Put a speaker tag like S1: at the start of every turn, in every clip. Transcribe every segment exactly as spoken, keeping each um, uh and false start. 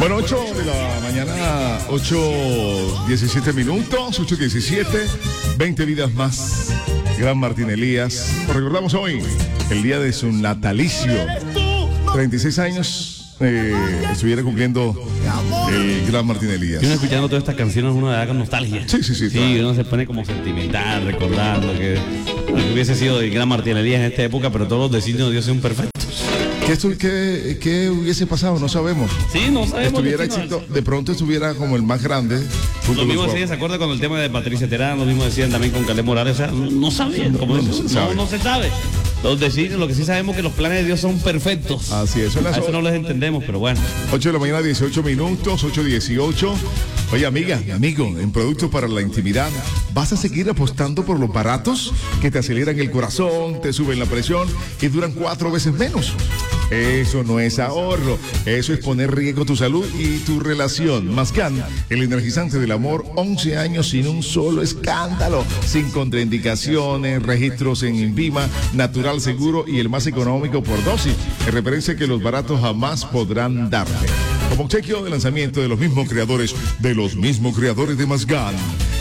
S1: Bueno, ocho de la mañana, ocho diecisiete minutos, ocho diecisiete, veinte vidas más. Gran Martín Elías. Lo recordamos hoy, el día de su natalicio. treinta y seis años eh, estuviera cumpliendo el Gran Martín Elías.
S2: Y uno escuchando todas estas canciones, uno le da con nostalgia.
S1: Sí, sí, sí.
S2: Sí,
S1: claro.
S2: uno se pone como sentimental, recordando que, que hubiese sido el Gran Martín Elías en esta época, pero todos los designios de Dios son perfectos.
S1: ¿Qué, estu- qué, ¿Qué hubiese pasado? No sabemos.
S2: Sí, no sabemos.
S1: Estuviera
S2: destino.
S1: éxito, de pronto estuviera como el más grande.
S2: Lo mismo decían, ¿se acuerda con el tema de Patricia Terán? Lo mismo decían también con Caleb Morales. O sea, no sabían, como
S1: no, no
S2: dicen,
S1: se sabe.
S2: no, no se sabe. Los designios, lo que sí sabemos es que los planes de Dios son perfectos.
S1: Así es. Son las
S2: A eso
S1: o-
S2: no les entendemos, pero bueno.
S1: ocho de la mañana, dieciocho minutos, ocho dieciocho. Oye, amiga, amigo, en productos para la intimidad, ¿vas a seguir apostando por los baratos que te aceleran el corazón, te suben la presión y duran cuatro veces menos? Eso no es ahorro, eso es poner en riesgo tu salud y tu relación. Mascan, el energizante del amor, once años sin un solo escándalo, sin contraindicaciones, registros en INVIMA, natural, seguro y el más económico por dosis, en referencia que los baratos jamás podrán darte. Como obsequio de lanzamiento de los mismos creadores, de los mismos creadores de Masgan,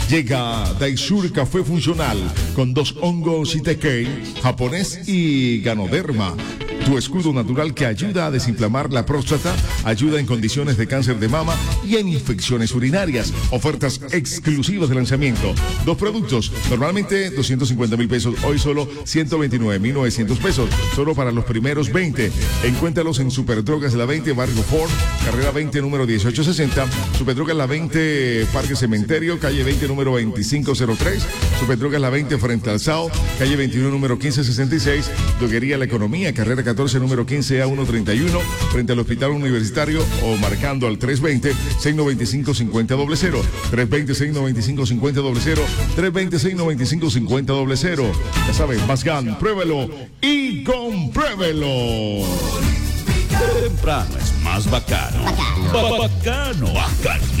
S1: llega Daisur Café Funcional con dos hongos I T K, japonés y Ganoderma. Tu escudo natural que ayuda a desinflamar la próstata, ayuda en condiciones de cáncer de mama y en infecciones urinarias. Ofertas exclusivas de lanzamiento. Dos productos, normalmente doscientos cincuenta mil pesos, hoy solo ciento veintinueve mil novecientos pesos, solo para los primeros veinte. Encuéntralos en Superdrogas La veinte, Barrio Ford, carrera veinte, número dieciocho sesenta, Superdrogas La veinte, Parque Cementerio, calle veinte, número veinticinco cero tres, Superdrogas La veinte, frente al S A O, calle veintiuno, número quince sesenta y seis, Droguería La Economía, carrera catorce, número quince A ciento treinta y uno, frente al Hospital Universitario, o marcando al tres veinte, seis noventa y cinco, cincuenta cero cero, tres veinte, seis noventa y cinco, cincuenta cero cero, tres veinte, seis noventa y cinco, cincuenta cero cero. Ya saben, Masgan, pruébelo y compruébelo.
S3: Temprano es más bacano. Bacano. Bacano.